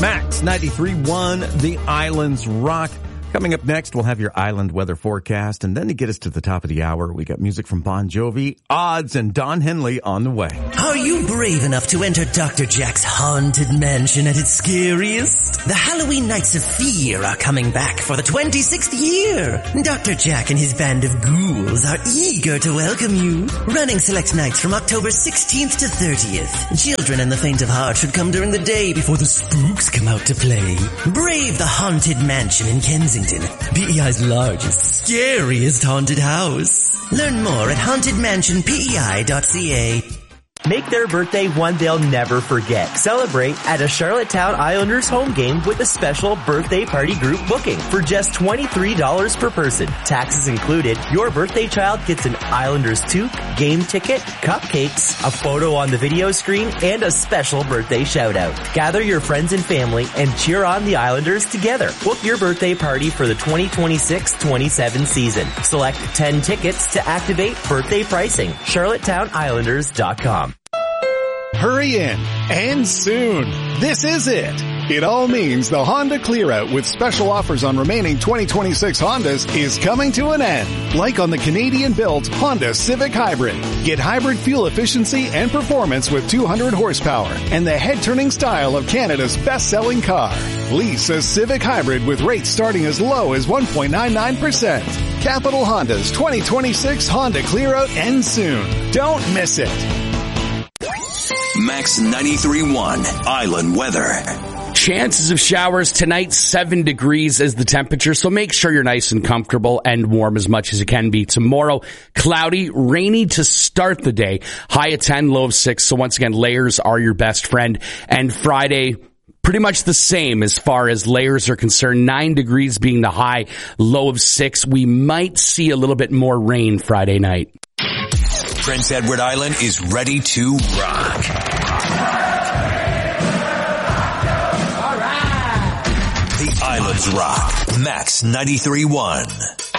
Max 93.1, The Islands Rock. Coming up next, we'll have your island weather forecast. And then to get us to the top of the hour, we got music from Bon Jovi, Odds, and Don Henley on the way. Are you brave enough to enter Dr. Jack's haunted mansion at its scariest? The Halloween Nights of Fear are coming back for the 26th year. Dr. Jack and his band of ghouls are eager to welcome you. Running select nights from October 16th to 30th. Children and the faint of heart should come during the day before the spooks come out to play. Brave the haunted mansion in Kensington. PEI's largest, scariest haunted house. Learn more at hauntedmansionpei.ca. Make their birthday one they'll never forget. Celebrate at a Charlottetown Islanders home game with a special birthday party group booking for just $23 per person. Taxes included. Your birthday child gets an Islanders toque, game ticket, cupcakes, a photo on the video screen, and a special birthday shout out. Gather your friends and family and cheer on the Islanders together. Book your birthday party for the 2026-27 season. Select 10 tickets to activate birthday pricing. CharlottetownIslanders.com. Hurry in, and soon. This is it. It all means the Honda Clear-Out with special offers on remaining 2026 Hondas is coming to an end. Like on the Canadian-built Honda Civic Hybrid. Get hybrid fuel efficiency and performance with 200 horsepower and the head-turning style of Canada's best-selling car. Lease a Civic Hybrid with rates starting as low as 1.99%. Capital Honda's 2026 Honda Clear-Out ends soon. Don't miss it. Max 93.1 Island Weather. Chances of showers tonight, 7 degrees is the temperature, so make sure you're nice and comfortable and warm as much as you can be. Tomorrow, cloudy, rainy to start the day, high of 10, low of 6, so once again, layers are your best friend. And Friday, pretty much the same as far as layers are concerned, 9 degrees being the high, low of 6. We might see a little bit more rain Friday night. Prince Edward Island is ready to rock. The Islands Rock. Max 93.1.